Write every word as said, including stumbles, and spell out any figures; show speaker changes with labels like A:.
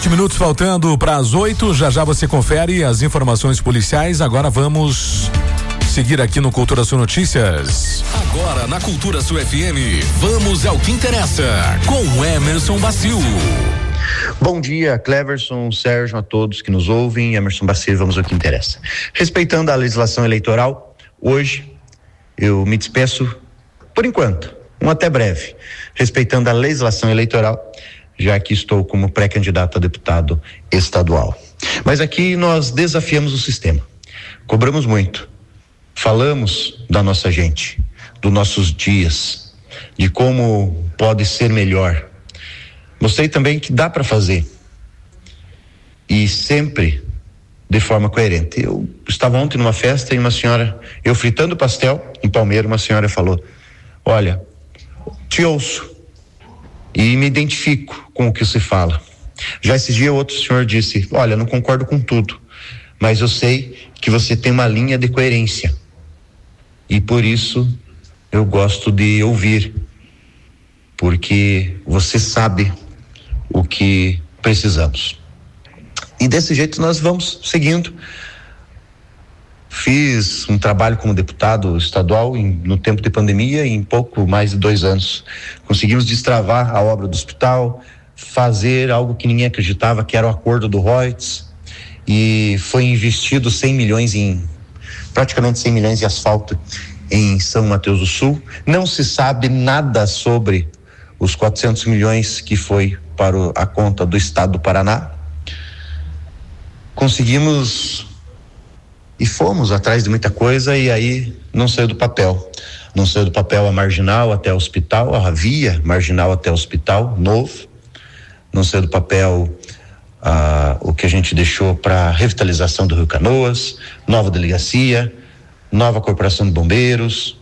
A: Minutos faltando para as oito, já já você confere as informações policiais. Agora vamos seguir aqui no Cultura Sul Notícias.
B: Agora na Cultura Sul F M, vamos ao que interessa com Emerson Bacil.
C: Bom dia, Cleverson, Sérgio, a todos que nos ouvem. Emerson Bacil, vamos ao que interessa. Respeitando a legislação eleitoral, hoje eu me despeço por enquanto, um até breve, respeitando a legislação eleitoral, já que estou como pré-candidato a deputado estadual. Mas aqui nós desafiamos o sistema, cobramos muito, falamos da nossa gente, dos nossos dias, de como pode ser melhor. Mostrei também que dá para fazer e sempre de forma coerente. Eu estava ontem numa festa e uma senhora, eu fritando pastel em Palmeira, uma senhora falou: olha, te ouço e me identifico com o que se fala. Já esse dia outro senhor disse: olha, não concordo com tudo, mas eu sei que você tem uma linha de coerência e por isso eu gosto de ouvir, porque você sabe o que precisamos. E desse jeito nós vamos seguindo. Fiz um trabalho como deputado estadual em, no tempo de pandemia, em pouco mais de dois anos. Conseguimos destravar a obra do hospital, fazer algo que ninguém acreditava, que era o acordo do Reuters, e foi investido cem milhões em, praticamente cem milhões em asfalto em São Mateus do Sul. Não se sabe nada sobre os quatrocentos milhões que foi para o, a conta do estado do Paraná. Conseguimos e fomos atrás de muita coisa e aí não saiu do papel. Não saiu do papel a marginal até o hospital, a via marginal até o hospital novo. Não saiu do papel ah, o que a gente deixou para revitalização do Rio Canoas, nova delegacia, nova corporação de bombeiros,